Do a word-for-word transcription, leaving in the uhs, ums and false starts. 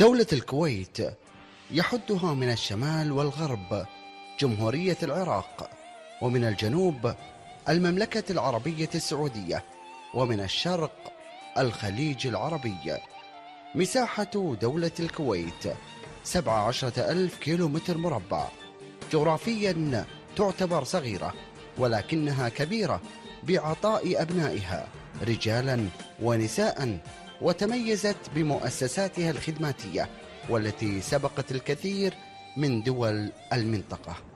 دولة الكويت يحدها من الشمال والغرب جمهورية العراق، ومن الجنوب المملكة العربية السعودية، ومن الشرق الخليج العربي. مساحة دولة الكويت سبعة عشر ألف كيلومتر مربع. جغرافيا تعتبر صغيرة، ولكنها كبيرة بعطاء أبنائها رجالا ونساء، وتميزت بمؤسساتها الخدماتية والتي سبقت الكثير من دول المنطقة.